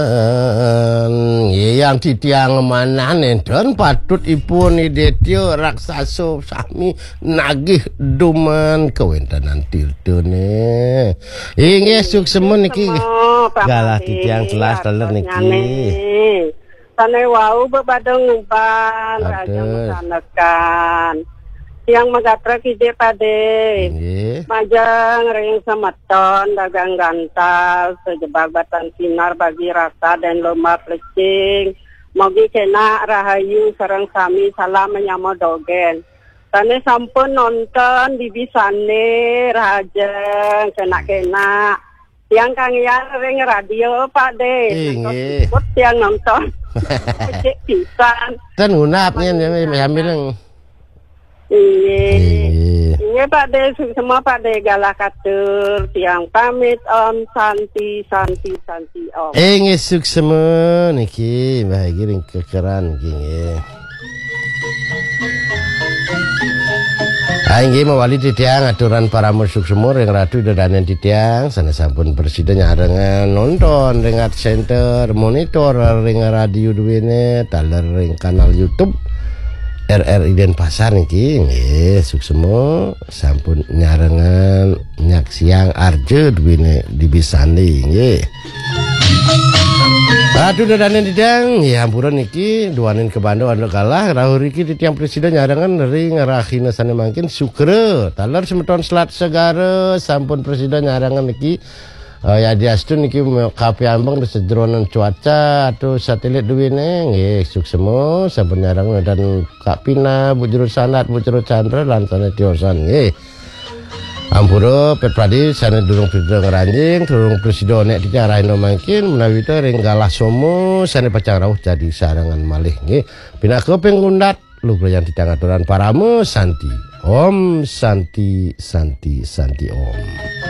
yang ditiang mana nendon patut ipun idetyo raksaso sami nagih duman kewentanan tirtone inggih suksemun niki galah ditiang telas teler niki tane wau bebadeng umpan raja mesanakan yang megatra kide pade majang ring semeton dagang gantal sejebak batan sinar bagi rasa dan lomba plecing mogi kena rahayu sareng sami salam menyamo dogen tane sampun nonton di bisane rajeng kena yang kangian ring radio Pak De ikut yang nonton cek pisan kan ngunapnya ambil Iya Pak De, semua Pak De galah katur, tiang pamit Om, Santi Om. Inggih suksemun niki bahagi ring kekeran niki. Inggih mawali titiang aturan para musuk semur yang ratu dedanen titiang sana sampun presiden nyarengan nonton ring center monitor ring radio duwene taler ring kanal YouTube RRI Denpasar niki nggih suksemo sampun nyarengan nyak siang arje duwene dibisani nggih. Aduh dadanen didang ya ampuran niki duanin ke Bandung anu kalah rahur iki titiang presiden nyarengan ring ngarahina sane mangkin sukre taler semeton selat segara sampun presiden nyarengan niki ya diastun niki kape ambang sejronan cuaca atau satelit duwene nggih suksemo sampun nyarang dan Kak Pina Bu Jero Sanat Bu Jero Chandra lan sana tiosan nggih ampura Petradi sana durung presiden ranjing durung presiden nek dicarahin mangkin menawi teh ring galah somo sana pacang rawuh jadi sarangan malih nggih pinaka pengundat lugu yang ditangaturan paramu Santi Om Santi Om